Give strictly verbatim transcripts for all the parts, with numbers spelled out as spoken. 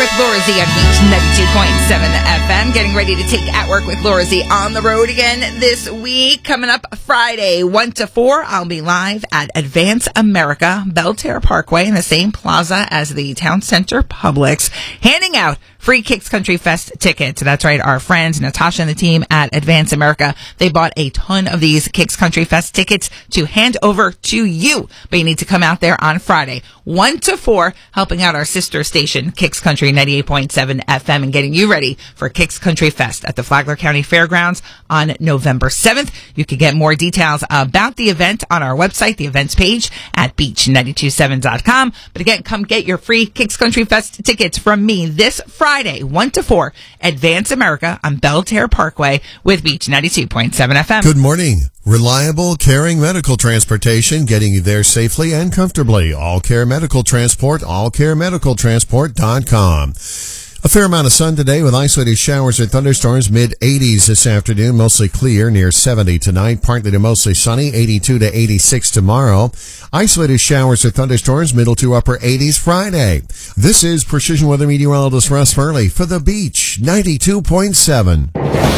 with Laura Z on Beach ninety-two point seven F M. Getting ready to take At Work with Laura Z on the road again this week. Coming up Friday, one to four, I'll be live at Advance America, Belterre Parkway in the same plaza as the Town Center Publix, handing out free Kicks Country Fest tickets. That's right. Our friends, Natasha and the team at Advance America, they bought a ton of these Kicks Country Fest tickets to hand over to you. But you need to come out there on Friday, one to four, helping out our sister station, Kicks Country ninety-eight point seven F M, and getting you ready for Kicks Country Fest at the Flagler County Fairgrounds on November seventh. You can get more details about the event on our website, the events page at beach nine two seven dot com. But again, come get your free Kicks Country Fest tickets from me this Friday, one to four, Advance America on Belterre Parkway with Beach ninety-two point seven F M. Good morning. Reliable, caring medical transportation, getting you there safely and comfortably. All Care Medical Transport, all care medical transport dot com. A fair amount of sun today with isolated showers or thunderstorms, mid eighties this afternoon, mostly clear, near seventy tonight, partly to mostly sunny, eighty-two to eighty-six tomorrow. Isolated showers or thunderstorms, middle to upper eighties Friday. This is Precision Weather Meteorologist Russ Furley for the Beach ninety-two point seven.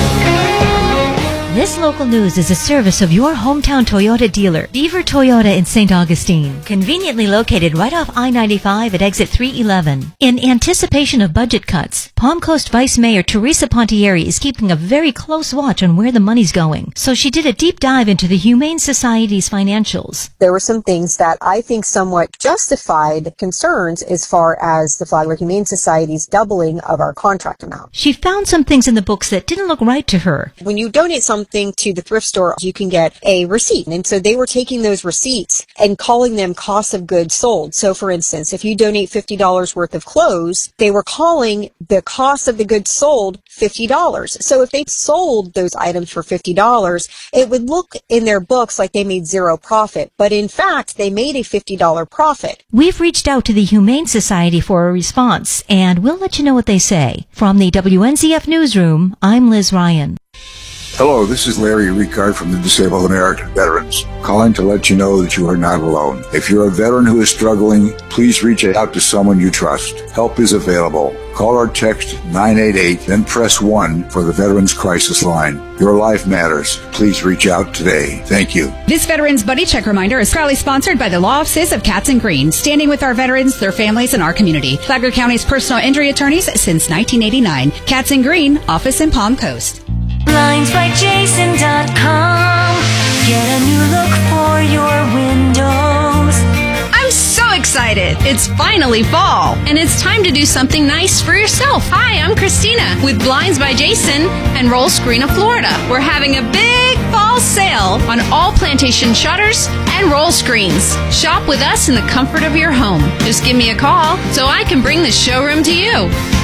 This local news is a service of your hometown Toyota dealer, Beaver Toyota in Saint Augustine, conveniently located right off I ninety-five at exit three eleven. In anticipation of budget cuts, Palm Coast Vice Mayor Teresa Pontieri is keeping a very close watch on where the money's going. So she did a deep dive into the Humane Society's financials. There were some things that I think somewhat justified concerns as far as the Flagler Humane Society's doubling of our contract amount. She found some things in the books that didn't look right to her. When you donate something to the thrift store, you can get a receipt. And so they were taking those receipts and calling them cost of goods sold. So for instance, if you donate fifty dollars worth of clothes, they were calling the cost of the goods sold fifty dollars. So if they sold those items for fifty dollars, it would look in their books like they made zero profit. But in fact, they made a fifty dollars profit. We've reached out to the Humane Society for a response, and we'll let you know what they say. From the W N Z F Newsroom, I'm Liz Ryan. Hello, this is Larry Ricard from the Disabled American Veterans, calling to let you know that you are not alone. If you're a veteran who is struggling, please reach out to someone you trust. Help is available. Call or text nine eight eight, then press one for the Veterans Crisis Line. Your life matters. Please reach out today. Thank you. This Veterans Buddy Check reminder is proudly sponsored by the Law Offices of Katz and Green, standing with our veterans, their families, and our community. Flagler County's personal injury attorneys since nineteen eighty-nine. Katz and Green, office in Palm Coast. Blinds by Jason dot com. Get a new look for your windows. I'm so excited. It's finally fall, and it's time to do something nice for yourself. Hi, I'm Christina with Blinds by Jason and Roll Screen of Florida. We're having a big fall sale on all plantation shutters and roll screens. Shop with us in the comfort of your home. Just give me a call so I can bring the showroom to you.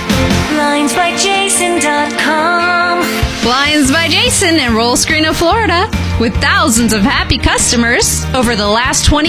Blinds by Jason dot com. Blinds by Jason and Roll Screen of Florida, with thousands of happy customers over the last twenty